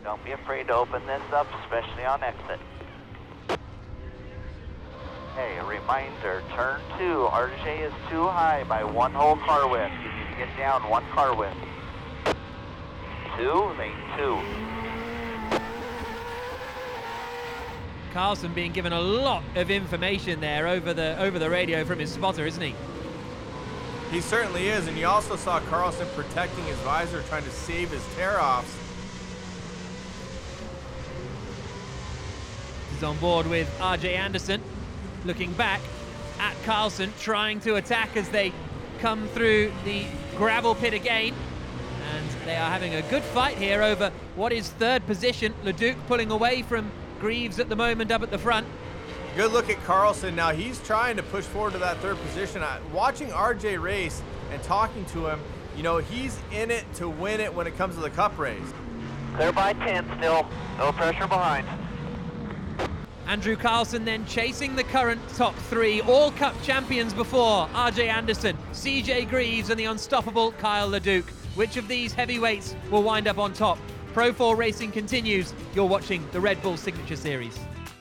Don't be afraid to open this up, especially on exit. Hey, a reminder, turn 2, RJ is too high by 1 whole car width. You need to get down 1 car width. 2, lane 2. Carlson being given a lot of information there over the radio from his spotter, isn't he? He certainly is, and you also saw Carlson protecting his visor, trying to save his tear-offs. He's on board with RJ Anderson, looking back at Carlson, trying to attack as they come through the gravel pit again. And they are having a good fight here over what is third position. Leduc pulling away from Greaves at the moment up at the front. Good look at Carlson. Now he's trying to push forward to that third position. Watching RJ race and talking to him, you know, he's in it to win it when it comes to the cup race. Clear by 10 still. No pressure behind. Andrew Carlson then chasing the current top 3 all cup champions before RJ Anderson, CJ Greaves and the unstoppable Kyle Leduc. Which of these heavyweights will wind up on top? Pro 4 racing continues. You're watching the Red Bull Signature Series.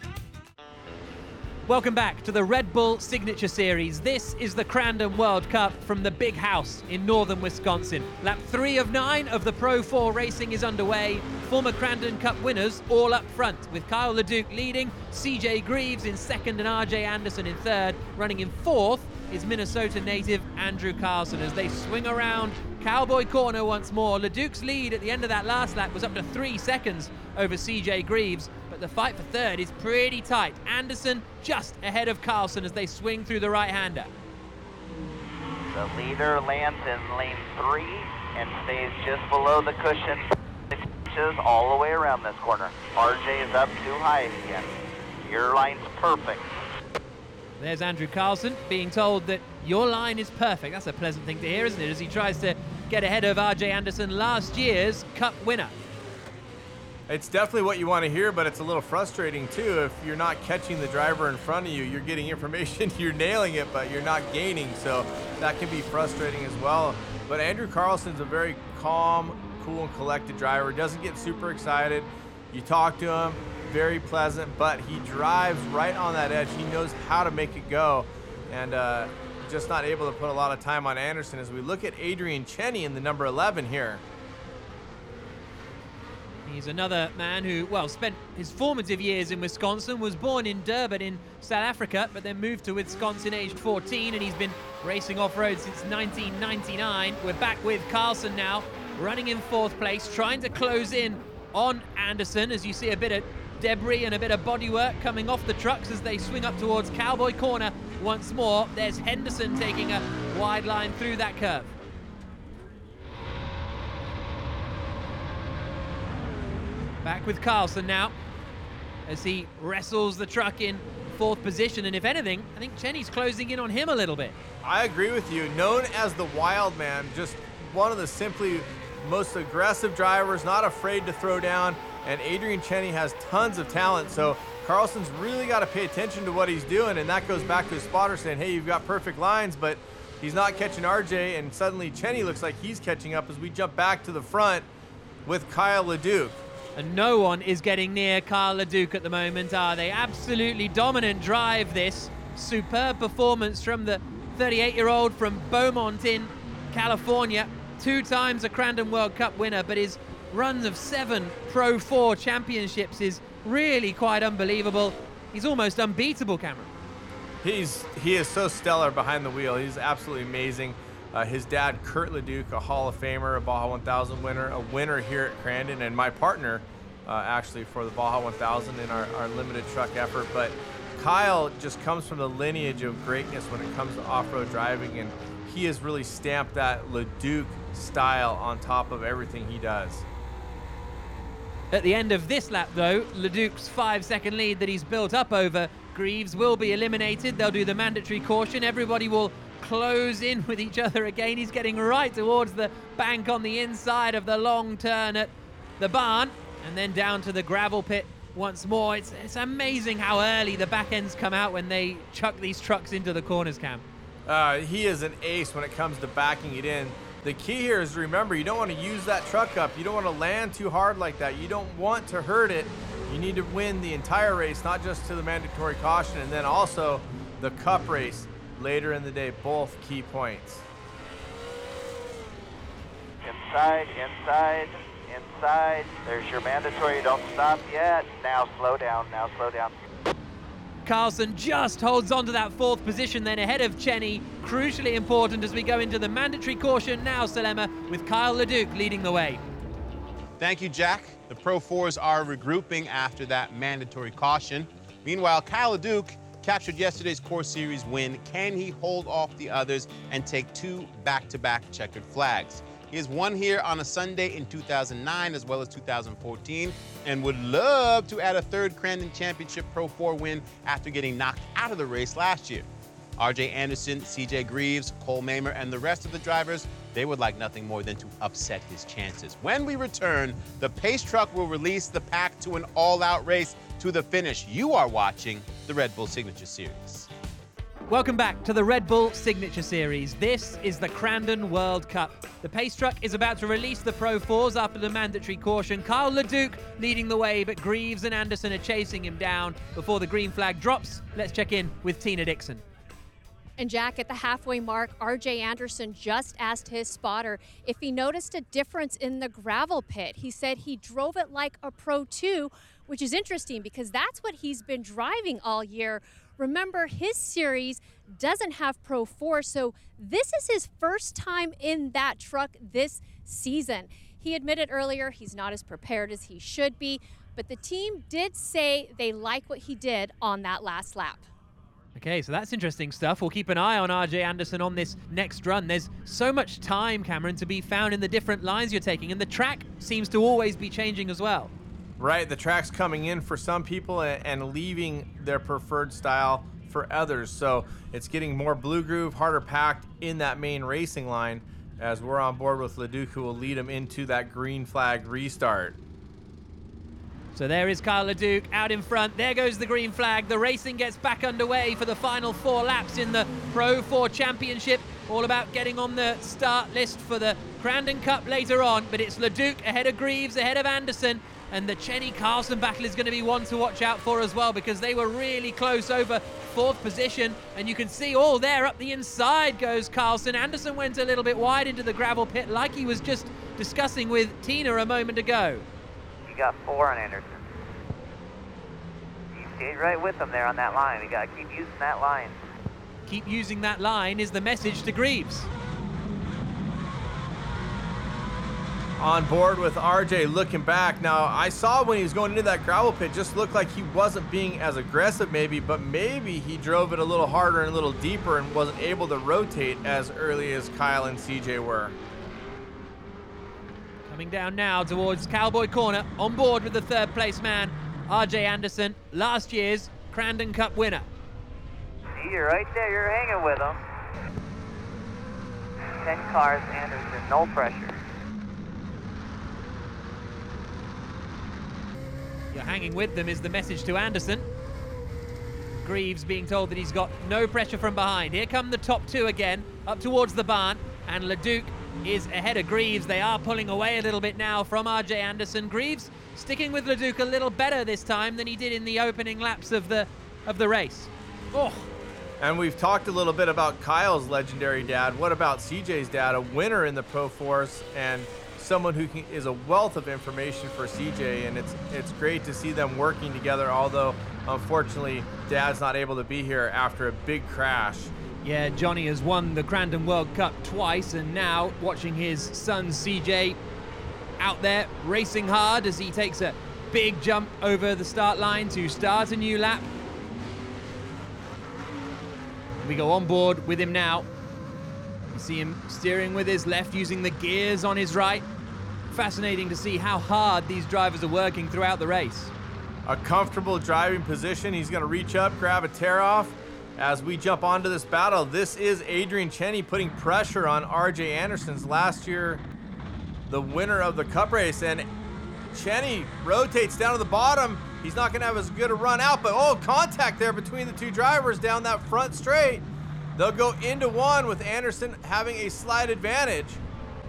Welcome back to the Red Bull Signature Series. This is the Crandon World Cup from the Big House in northern Wisconsin. Lap 3 of 9 of the Pro 4 racing is underway. Former Crandon Cup winners all up front, with Kyle Leduc leading, CJ Greaves in second and RJ Anderson in third. Running in fourth is Minnesota native Andrew Carlson as they swing around Cowboy Corner once more. Leduc's lead at the end of that last lap was up to 3 seconds over CJ Greaves, but the fight for third is pretty tight. Anderson just ahead of Carlson as they swing through the right-hander. The leader lands in lane 3 and stays just below the cushion. 6 inches all the way around this corner. RJ is up too high again. Your line's perfect. There's Andrew Carlson being told that your line is perfect. That's a pleasant thing to hear, isn't it, as he tries to get ahead of RJ Anderson, last year's Cup winner. It's definitely what you want to hear, but it's a little frustrating too. If you're not catching the driver in front of you, you're getting information, you're nailing it, but you're not gaining. So that can be frustrating as well. But Andrew Carlson's a very calm, cool, and collected driver. Doesn't get super excited. You talk to him, very pleasant, but he drives right on that edge. He knows how to make it go, and just not able to put a lot of time on Anderson as we look at Adrian Cheney in the number 11 here. He's another man who, well, spent his formative years in Wisconsin, was born in Durban in South Africa, but then moved to Wisconsin aged 14, and he's been racing off-road since 1999. We're back with Carlson now, running in fourth place, trying to close in on Anderson, as you see a bit of debris and a bit of bodywork coming off the trucks as they swing up towards Cowboy Corner once more. There's Henderson taking a wide line through that curve. Back with Carlson now as he wrestles the truck in fourth position, and if anything, I think Cheney's closing in on him a little bit. I agree with you. Known as the Wild Man, just one of the simply most aggressive drivers, not afraid to throw down, and Adrian Cheney has tons of talent, so Carlson's really got to pay attention to what he's doing, and that goes back to his spotter saying, hey, you've got perfect lines, but he's not catching RJ, and suddenly Cheney looks like he's catching up as we jump back to the front with Kyle Leduc. And no one is getting near Kyle Leduc at the moment, are they? Absolutely dominant drive, this. Superb performance from the 38-year-old from Beaumont in California. 2 times a Crandon World Cup winner, but his run of 7 Pro 4 championships is really quite unbelievable. He's almost unbeatable, Cameron. He is so stellar behind the wheel. He's absolutely amazing. His dad, Kurt Leduc, a Hall of Famer, a Baja 1000 winner, a winner here at Crandon, and my partner actually for the Baja 1000 in our limited truck effort. But Kyle just comes from the lineage of greatness when it comes to off-road driving, and he has really stamped that Leduc style on top of everything he does. At the end of this lap, though, Leduc's 5-second lead that he's built up over Greaves will be eliminated. They'll do the mandatory caution. Everybody will close in with each other again. He's getting right towards the bank on the inside of the long turn at the barn, and then down to the gravel pit once more. It's amazing how early the back ends come out when they chuck these trucks into the corners, Cam. He is an ace when it comes to backing it in. The key here is to remember, you don't want to use that truck up. You don't want to land too hard like that. You don't want to hurt it. You need to win the entire race, not just to the mandatory caution, and then also the cup race later in the day. Both key points. Inside, inside, inside. There's your mandatory. Don't stop yet. Now slow down. Now slow down. Carlson just holds on to that fourth position then ahead of Cheney. Crucially important as we go into the mandatory caution now, Salema, with Kyle LeDuc leading the way. Thank you, Jack. The Pro 4s are regrouping after that mandatory caution. Meanwhile, Kyle LeDuc captured yesterday's Core Series win. Can he hold off the others and take 2 back-to-back checkered flags? He has won here on a Sunday in 2009 as well as 2014 and would love to add a third Crandon Championship Pro 4 win after getting knocked out of the race last year. RJ Anderson, CJ Greaves, Cole Mamer, and the rest of the drivers, they would like nothing more than to upset his chances. When we return, the Pace Truck will release the pack to an all-out race to the finish. You are watching the Red Bull Signature Series. Welcome back to the Red Bull Signature Series. This is the Crandon World Cup. The Pace Truck is about to release the Pro 4s after the mandatory caution. Kyle LeDuc leading the way, but Greaves and Anderson are chasing him down. Before the green flag drops, let's check in with Tina Dixon. And Jack, at the halfway mark, RJ Anderson just asked his spotter if he noticed a difference in the gravel pit. He said he drove it like a Pro 2, which is interesting because that's what he's been driving all year. Remember, his series doesn't have Pro 4, so this is his first time in that truck this season. He admitted earlier he's not as prepared as he should be, but the team did say they like what he did on that last lap. Okay, so that's interesting stuff. We'll keep an eye on RJ Anderson on this next run. There's so much time, Cameron, to be found in the different lines you're taking, and the track seems to always be changing as well. Right, the track's coming in for some people and leaving their preferred style for others. So it's getting more blue groove, harder packed in that main racing line as we're on board with LeDuc, who will lead him into that green flag restart. So there is Kyle LeDuc out in front. There goes the green flag. The racing gets back underway for the final 4 laps in the Pro 4 Championship. All about getting on the start list for the Crandon Cup later on. But it's LeDuc ahead of Greaves, ahead of Anderson. And the Cheney-Carlson battle is going to be one to watch out for as well, because they were really close over 4th position. And you can see, oh, there up the inside goes Carlson. Anderson went a little bit wide into the gravel pit like he was just discussing with Tina a moment ago. You got 4 on Anderson. You stayed right with him there on that line. You got to keep using that line. Keep using that line is the message to Greaves. On board with RJ looking back. Now, I saw when he was going into that gravel pit, just looked like he wasn't being as aggressive maybe, but maybe he drove it a little harder and a little deeper and wasn't able to rotate as early as Kyle and CJ were. Coming down now towards Cowboy Corner, on board with the 3rd place man, RJ Anderson, last year's Crandon Cup winner. See, you're right there. You're hanging with him. 10 cars, Anderson, no pressure. You're hanging with them is the message to Anderson. Greaves being told that he's got no pressure from behind. Here come the top 2 again, up towards the barn, and LeDuc is ahead of Greaves. They are pulling away a little bit now from RJ Anderson. Greaves sticking with LeDuc a little better this time than he did in the opening laps of the race. Oh. And we've talked a little bit about Kyle's legendary dad. What about CJ's dad, a winner in the Pro 4s and someone who is a wealth of information for CJ, and it's great to see them working together, although unfortunately Dad's not able to be here after a big crash. Yeah, Johnny has won the Crandon World Cup twice, and now watching his son CJ out there racing hard as he takes a big jump over the start line to start a new lap. We go on board with him now. You see him steering with his left, using the gears on his right. Fascinating to see how hard these drivers are working throughout the race. A comfortable driving position. He's going to reach up, grab a tear off. As we jump onto this battle, this is Adrian Cheney putting pressure on RJ Anderson's last year, the winner of the Cup race. And Cheney rotates down to the bottom. He's not going to have as good a run out, but oh, contact there between the 2 drivers down that front straight. They'll go into one with Anderson having a slight advantage.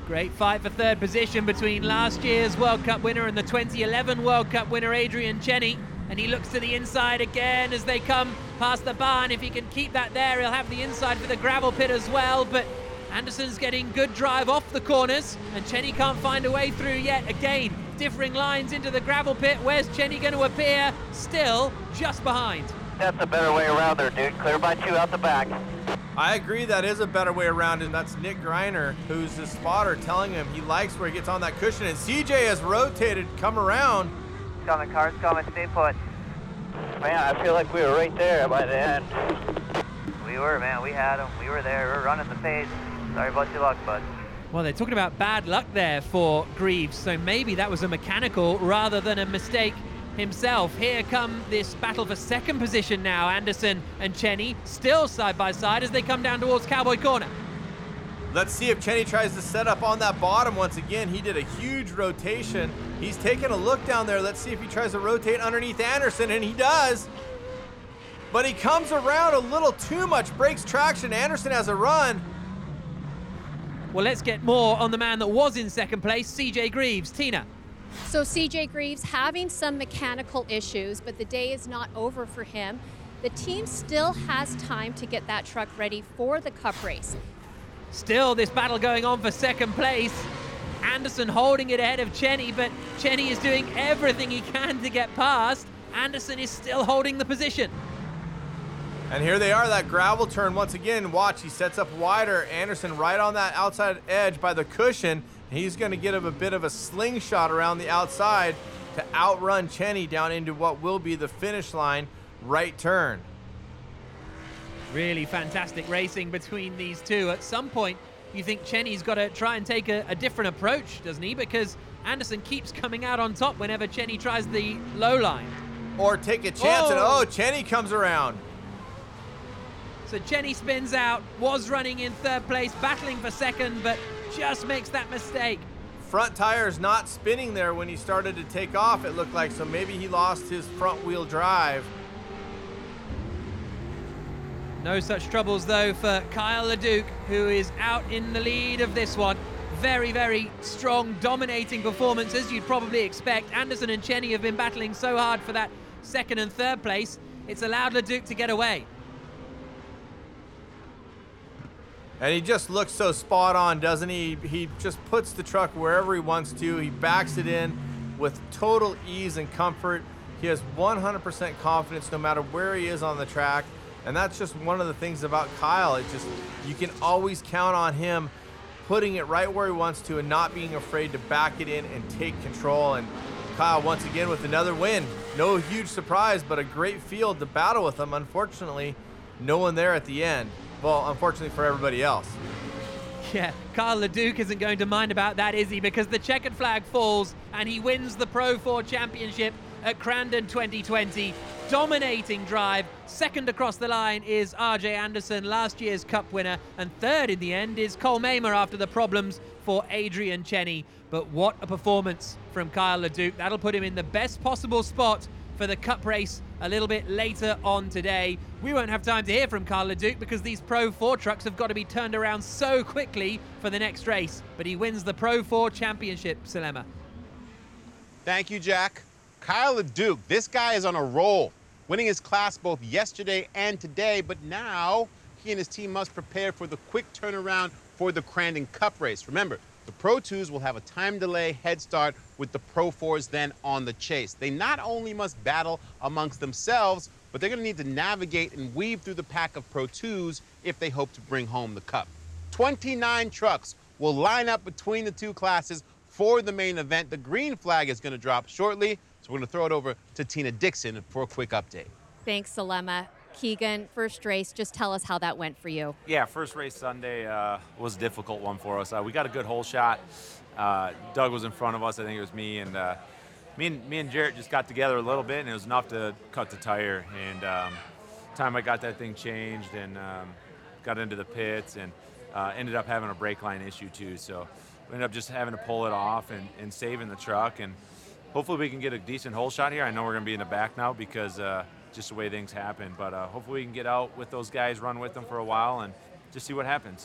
Great fight for third position between last year's World Cup winner and the 2011 World Cup winner Adrian Cheney. And he looks to the inside again as they come past the barn. If he can keep that there, he'll have the inside for the gravel pit as well. But Anderson's getting good drive off the corners, and Cheney can't find a way through yet. Again, differing lines into the gravel pit. Where's Cheney going to appear? Still just behind. That's a better way around there, dude. Clear by 2 out the back. I agree that is a better way around, and that's Nick Greiner, who's the spotter, telling him he likes where he gets on that cushion. And CJ has rotated, come around. Coming, cars coming, stay put. Man, I feel like we were right there by the end. We were, man. We had them. We were there. We were running the pace. Sorry about your luck, bud. Well, they're talking about bad luck there for Greaves, so maybe that was a mechanical rather than a mistake himself. Here come this battle for second position now. Anderson and Cheney still side by side as they come down towards Cowboy Corner. Let's see if Cheney tries to set up on that bottom once again. He did a huge rotation. He's taking a look down there. Let's see if he tries to rotate underneath Anderson, and he does. But he comes around a little too much, breaks traction. Anderson has a run. Well, let's get more on the man that was in second place, CJ Greaves. Tina. So CJ Greaves having some mechanical issues, but the day is not over for him. The team still has time to get that truck ready for the Cup race. Still this battle going on for second place. Anderson holding it ahead of Cheney, but Cheney is doing everything he can to get past. Anderson is still holding the position. And here they are, that gravel turn once again. Watch, he sets up wider. Anderson right on that outside edge by the cushion. He's going to get him a bit of a slingshot around the outside to outrun Cheney down into what will be the finish line right turn. Really fantastic racing between these two. At some point, you think Cheney's got to try and take a different approach, doesn't he? Because Anderson keeps coming out on top whenever Cheney tries the low line. Or take a chance and Cheney comes around. So Cheney spins out, was running in third place, battling for second, but just makes that mistake. Front tire's not spinning there when he started to take off, it looked like, so maybe he lost his front wheel drive. No such troubles, though, for Kyle LeDuc, who is out in the lead of this one. Very, very strong, dominating performance, as you'd probably expect. Anderson and Cheney have been battling so hard for that second and third place. It's allowed LeDuc to get away. And he just looks so spot on, doesn't he? He just puts the truck wherever he wants to. He backs it in with total ease and comfort. He has 100% confidence no matter where he is on the track. And that's just one of the things about Kyle. It's just, you can always count on him putting it right where he wants to and not being afraid to back it in and take control. And Kyle, once again, with another win. No huge surprise, but a great field to battle with him. Unfortunately, no one there at the end. Well, unfortunately for everybody else. Yeah, Kyle LeDuc isn't going to mind about that, is he? Because the checkered flag falls and he wins the Pro 4 Championship at Crandon 2020. Dominating drive. Second across the line is RJ Anderson, last year's Cup winner. And third in the end is Cole Mamer after the problems for Adrian Cheney. But what a performance from Kyle LeDuc. That'll put him in the best possible spot for the Cup race a little bit later on today. We won't have time to hear from Kyle LeDuc because these Pro 4 trucks have got to be turned around so quickly for the next race. But he wins the Pro 4 Championship, Salema. Thank you, Jack. Kyle LeDuc, this guy is on a roll, winning his class both yesterday and today, but now he and his team must prepare for the quick turnaround for the Crandon Cup race. Remember, the Pro 2s will have a time delay head start with the Pro 4s then on the chase. They not only must battle amongst themselves, but they're going to need to navigate and weave through the pack of Pro 2s if they hope to bring home the Cup. 29 trucks will line up between the two classes for the main event. The green flag is going to drop shortly, so we're going to throw it over to Tina Dixon for a quick update. Thanks, Salema. Keegan, first race, just tell us how that went for you. Yeah, first race Sunday was a difficult one for us. We got a good hole shot. Doug was in front of us. I think it was me and Jarrett just got together a little bit, and it was enough to cut the tire. And time I got that thing changed and got into the pits and ended up having a brake line issue too. So we ended up just having to pull it off and saving the truck. And hopefully we can get a decent hole shot here. I know we're going to be in the back now because just the way things happen. But hopefully we can get out with those guys, run with them for a while, and just see what happens.